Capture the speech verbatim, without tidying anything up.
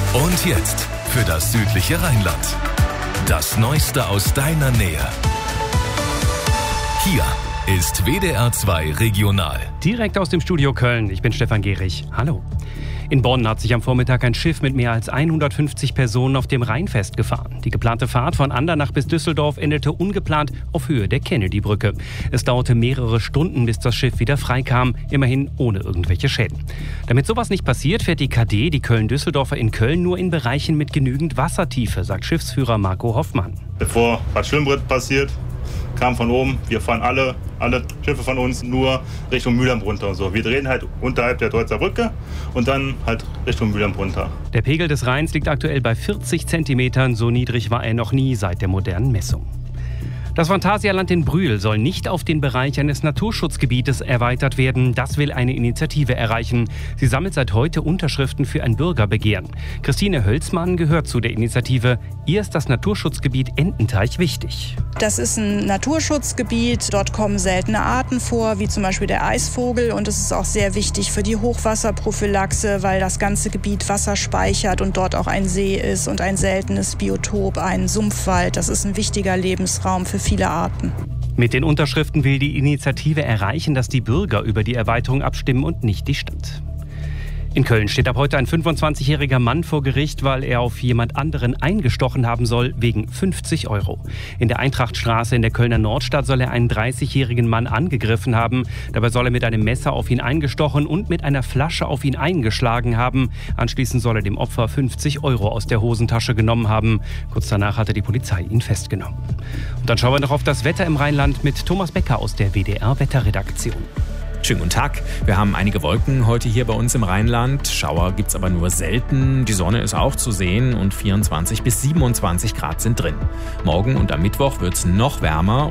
Und jetzt für das südliche Rheinland. Das Neueste aus deiner Nähe. Hier ist W D R zwei Regional. Direkt aus dem Studio Köln. Ich bin Stefan Gehrig. Hallo. In Bonn hat sich am Vormittag ein Schiff mit mehr als hundertfünfzig Personen auf dem Rhein festgefahren. Die geplante Fahrt von Andernach bis Düsseldorf endete ungeplant auf Höhe der Kennedy-Brücke. Es dauerte mehrere Stunden, bis das Schiff wieder freikam, immerhin ohne irgendwelche Schäden. Damit sowas nicht passiert, fährt die K D, die Köln-Düsseldorfer, in Köln nur in Bereichen mit genügend Wassertiefe, sagt Schiffsführer Marco Hoffmann. Bevor Bad Schwimmbrett passiert, kam von oben, wir fahren alle, alle Schiffe von uns nur Richtung Mülheim runter und so. Wir drehen halt unterhalb der Deutzer Brücke und dann halt Richtung Mülheim runter. Der Pegel des Rheins liegt aktuell bei vierzig Zentimetern, so niedrig war er noch nie seit der modernen Messung. Das Phantasialand in Brühl soll nicht auf den Bereich eines Naturschutzgebietes erweitert werden. Das will eine Initiative erreichen. Sie sammelt seit heute Unterschriften für ein Bürgerbegehren. Christine Hölzmann gehört zu der Initiative. Ihr ist das Naturschutzgebiet Ententeich wichtig. Das ist ein Naturschutzgebiet. Dort kommen seltene Arten vor, wie zum Beispiel der Eisvogel. Und es ist auch sehr wichtig für die Hochwasserprophylaxe, weil das ganze Gebiet Wasser speichert und dort auch ein See ist und ein seltenes Biotop, ein Sumpfwald. Das ist ein wichtiger Lebensraum für viele Arten. Mit den Unterschriften will die Initiative erreichen, dass die Bürger über die Erweiterung abstimmen und nicht die Stadt. In Köln steht ab heute ein fünfundzwanzigjähriger Mann vor Gericht, weil er auf jemand anderen eingestochen haben soll, wegen fünfzig Euro. In der Eintrachtstraße in der Kölner Nordstadt soll er einen dreißigjährigen Mann angegriffen haben. Dabei soll er mit einem Messer auf ihn eingestochen und mit einer Flasche auf ihn eingeschlagen haben. Anschließend soll er dem Opfer fünfzig Euro aus der Hosentasche genommen haben. Kurz danach hatte die Polizei ihn festgenommen. Und dann schauen wir noch auf das Wetter im Rheinland mit Thomas Becker aus der W D R-Wetterredaktion. Schönen guten Tag. Wir haben einige Wolken heute hier bei uns im Rheinland. Schauer gibt's aber nur selten. Die Sonne ist auch zu sehen und vierundzwanzig bis siebenundzwanzig Grad sind drin. Morgen und am Mittwoch wird's noch wärmer.